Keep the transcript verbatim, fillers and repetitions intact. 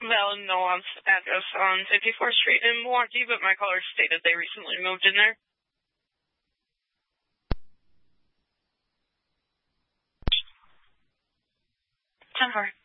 valid no-ops address on fifty-fourth Street in Milwaukee, but my caller stated they recently moved in there. ten four.